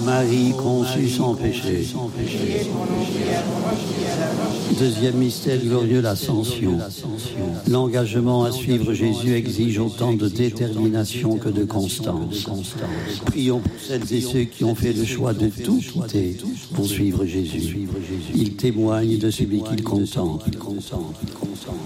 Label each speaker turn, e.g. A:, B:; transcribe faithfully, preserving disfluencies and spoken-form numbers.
A: Marie conçue sans péché. Deuxième mystère glorieux, l'Ascension. L'engagement à suivre Jésus exige autant de détermination que de constance. Prions pour celles et ceux qui ont fait le choix de tout quitter pour suivre Jésus. Ils témoignent de celui qu'ils contemplent.